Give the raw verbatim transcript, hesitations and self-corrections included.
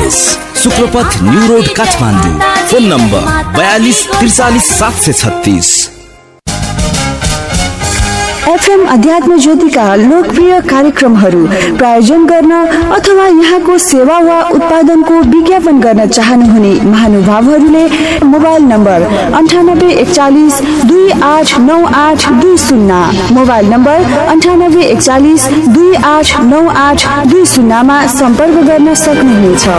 Jewellers, शुक्रपथ new road Kathmandu. Phone number बयालीस त्रिचालीस सात सय छत्तीस। एफएम अध्यात्म ज्योतिका लोकप्रिय कार्यक्रमहरू प्रायोजन गर्न अथवा यहाँको सेवा वा उत्पादनको विज्ञापन गर्न चाहनुहुने महानुभावहरूले मोबाइल नम्बर अन्ठानब्बे एकचालिस दुई आठ नौ आठ दुई शून्य मोबाइल नम्बर अन्ठानब्बे एकचालिस दुई आठ नौ आठ दुई शून्यमा सम्पर्क गर्न सक्नुहुनेछ।